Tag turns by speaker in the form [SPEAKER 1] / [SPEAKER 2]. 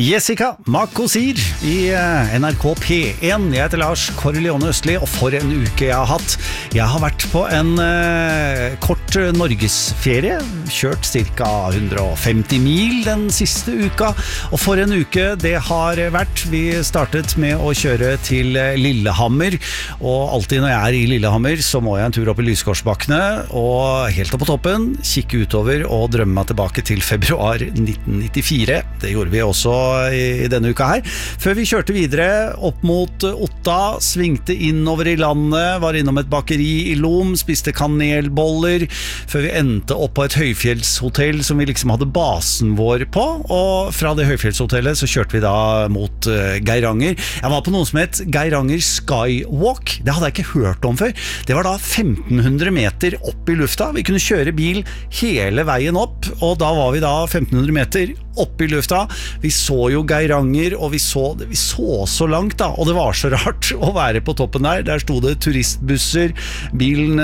[SPEAKER 1] Jessica Makosir i NRK P1. Jeg heter Lars Korleone Østli, og for en uke jeg har hatt. Jeg har vært på en kort norgesferie, kjørt cirka 150 mil den siste uka, og for en uke det har vært. Vi startet med å kjøre til Lillehammer, og alltid når jeg er i Lillehammer så må jeg en tur opp i Lyskorsbakkene, og helt opp på toppen, kikke utover og drømme meg tilbake til februar 1994. Det gjorde vi også i denne uka her. Før vi kjørte videre opp mot Otta, svingte innover i landet, var innom et bakeri i Lom, spiste kanelboller, før vi endte opp på et høyfjellshotell som vi liksom hadde basen vår på, og fra det høyfjellshotellet så kjørte vi da mot Geiranger. Jeg var på noe som het Geiranger Skywalk. Det hadde jeg ikke hørt om før. Det var da 1500 meter opp i lufta. Vi kunne kjøre bil hele veien opp, og da var vi da 1500 meter opp i lufta. Vi så jo Geiranger, og vi så så langt da, og det var så rart å være på toppen der. Der sto det turistbusser, bilen